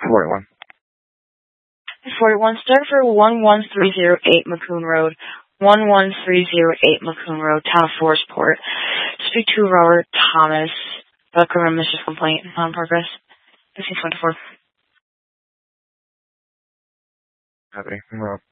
41. 41, start for 11308 Macon Road. 11308 Macon Road, Town of Forestport. Speak to Robert Thomas about criminal mischief complaint on progress. 1524. Happening. Well,